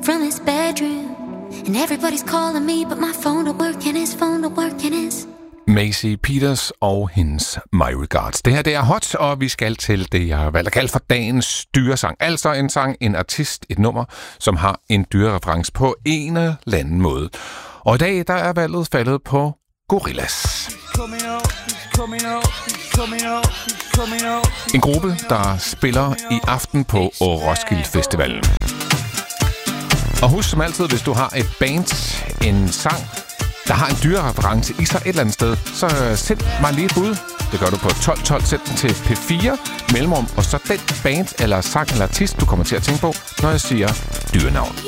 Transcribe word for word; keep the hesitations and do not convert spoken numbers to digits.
from his bedroom. And everybody's calling me, but my phone don't work and his phone don't work and his... Maisie Peters og hendes My Regards. Det her, det er hot, og vi skal til det, jeg har valgt at kalde for dagens dyresang. Altså en sang, en artist, et nummer, som har en dyrereference på en eller anden måde. Og i dag, der er valget faldet på Gorillaz. En gruppe, der spiller i aften på Roskilde Festivalen. Og husk som altid, hvis du har et band, en sang, der har en dyrereference i sig et eller andet sted, så send mig lige et bud. Det gør du på tolv tolv, send den til P fire, mellemrum, og så den band eller sang eller artist, du kommer til at tænke på, når jeg siger dyrenavn.